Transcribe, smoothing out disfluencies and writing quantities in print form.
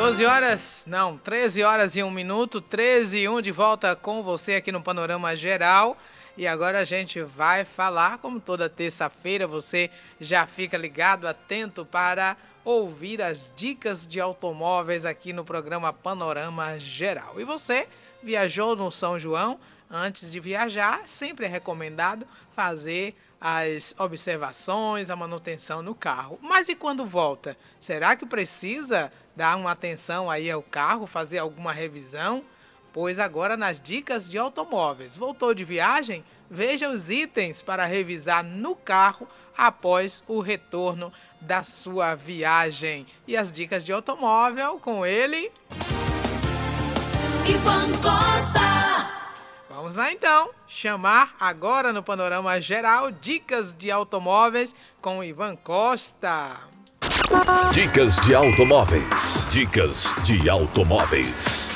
12 horas, não, 13 horas e 1 minuto, 13 e 1 de volta com você aqui no Panorama Geral. E agora a gente vai falar, como toda terça-feira, você já fica ligado, atento para ouvir as dicas de automóveis aqui no programa Panorama Geral. E você viajou no São João? Antes de viajar, sempre é recomendado fazer as observações, a manutenção no carro. Mas e quando volta? Será que precisa dar uma atenção aí ao carro, fazer alguma revisão? Pois agora nas dicas de automóveis. Voltou de viagem? Veja os itens para revisar no carro após o retorno da sua viagem. E as dicas de automóvel com ele... Ivan Costa! Vamos lá então, chamar agora no Panorama Geral dicas de automóveis com Ivan Costa. Dicas de automóveis. Dicas de automóveis.